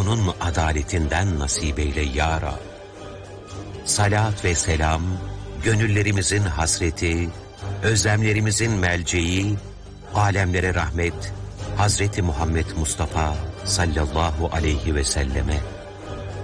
onun adaletinden nasip eyle ya Rab. Salat ve selam, gönüllerimizin hasreti, özlemlerimizin melceği, alemlere rahmet, Hazreti Muhammed Mustafa sallallahu aleyhi ve selleme